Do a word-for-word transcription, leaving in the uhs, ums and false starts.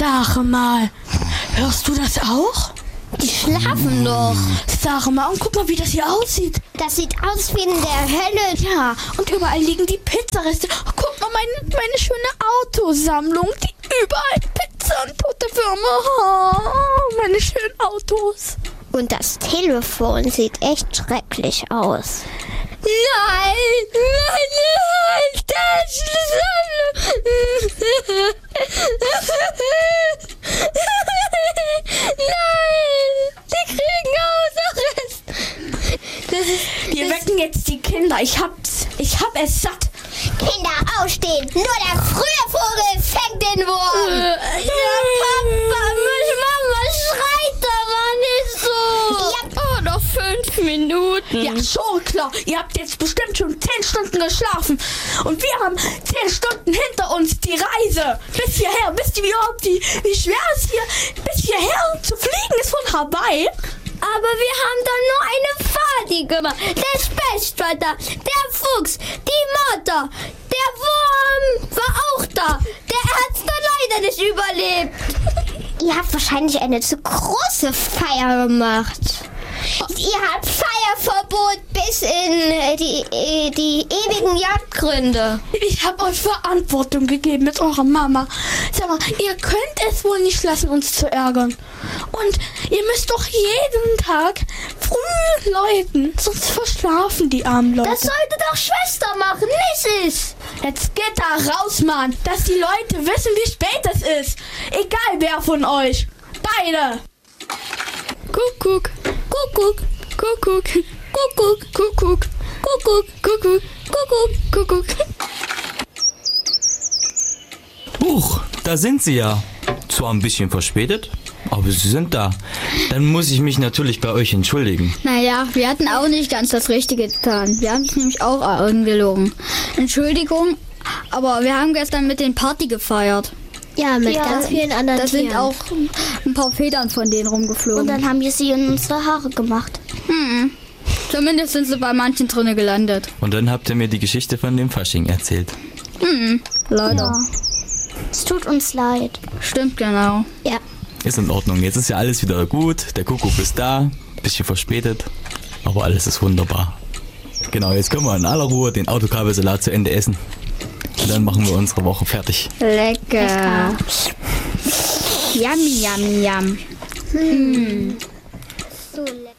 Sag mal, hörst du das auch? Die schlafen doch. Sag mal, und guck mal, wie das hier aussieht. Das sieht aus wie in der Hölle. Ja, und überall liegen die Pizzareste. Oh, guck mal, meine, meine schöne Autosammlung. Die überall Pizza und tote Würmer. Oh, meine schönen Autos. Und das Telefon sieht echt schrecklich aus. Nein, meine Taschenlampe. Nein, die kriegen Hausarrest. Das ist, Wir das wecken jetzt die Kinder. Ich hab's. Ich hab es satt. Kinder, aufstehen. Nur der frühe Vogel fängt den Wurm. Äh, ja, Papa, meine Mama schreit aber nicht so. Ja. Oh, noch fünf Minuten. Ja, schon klar. Ihr habt jetzt bestimmt schon zehn Stunden geschlafen. Und wir haben zehn Stunden hinter uns die Reise. Bis hierher. Wisst ihr überhaupt, wie, wie schwer es hier bis hierher zu fliegen ist von Hawaii? Aber wir haben doch nur eine Party gemacht. Der Spechtschwetter, der Fuchs, die Mutter, der Wurm war auch da. Der hat's dann leider nicht überlebt. Ihr habt wahrscheinlich eine zu große Feier gemacht. Ihr habt Feierverbot bis in die, die ewigen Jagdgründe. Ich habe euch Verantwortung gegeben mit eurer Mama. Sag mal, ihr könnt es wohl nicht lassen, uns zu ärgern. Und ihr müsst doch jeden Tag früh läuten, sonst verschlafen die armen Leute. Das sollte doch Schwester machen, nicht ich. Jetzt geht da raus, Mann, dass die Leute wissen, wie spät es ist. Egal wer von euch. Beide. Kuckuck, Kuckuck, Kuckuck, Kuckuck, Kuckuck, Kuckuck, Kuckuck, Kuckuck, Kuckuck. Huch, da sind sie ja. Zwar ein bisschen verspätet, aber sie sind da. Dann muss ich mich natürlich bei euch entschuldigen. Naja, wir hatten auch nicht ganz das Richtige getan. Wir haben dich nämlich auch angelogen. Entschuldigung, aber wir haben gestern mit den Party gefeiert. Ja, mit Ja, ganz vielen anderen Da Tieren. sind auch ein paar Federn von denen rumgeflogen. Und dann haben wir sie in unsere Haare gemacht. Hm. Zumindest sind sie bei manchen drinnen gelandet. Und dann habt ihr mir die Geschichte von dem Fasching erzählt. Hm. Leider. Ja. Es tut uns leid. Stimmt, genau. Ja. Ist in Ordnung, jetzt ist ja alles wieder gut. Der Kuckuck ist da, bisschen verspätet, aber alles ist wunderbar. Genau, jetzt können wir in aller Ruhe den Autokabelsalat zu Ende essen. Und dann machen wir unsere Woche fertig. Lecker. Yummy, yummy, yum. Hm. So lecker.